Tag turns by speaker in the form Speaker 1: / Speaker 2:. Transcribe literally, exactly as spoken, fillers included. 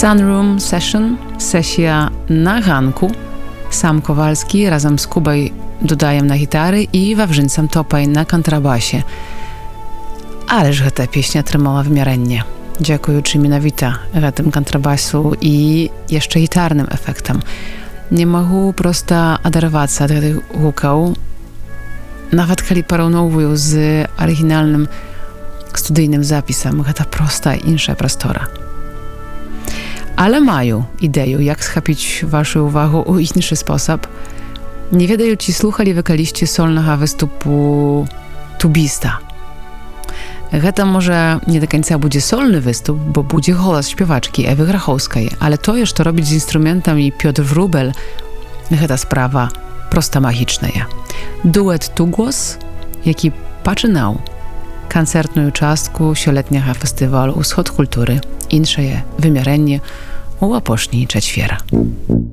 Speaker 1: Sunroom Session, sesja na ganku. Sam Kowalski razem z Kubej dodajem na gitary i Wawrzyńcem Topaj na kontrabasie. Ależ ta pieśnia trymała wymiarennie. Dziękując minawita tym kontrabasu i jeszcze gitarnym efektem. Nie mogę prosto oderwać się od tych hukał, nawet kiedy porównuję z oryginalnym studyjnym zapisem. To prosta insza prostora. Ale mają ideę, jak schapić waszą uwagę w inny sposób. Nie wiedają ci słuchali wokaliści solnego występu tubista. To może nie do końca będzie solny występ, bo będzie głos śpiewaczki Ewy Grachowskiej, ale to już to robić z instrumentem i Piotr Wróbel, to sprawa prosta magiczna. Duet Tugłos, jaki poczynał koncertną czastku sioletniego festiwalu Wschód Kultury, insze wymiarenie u Łaposzni Czeczwiera.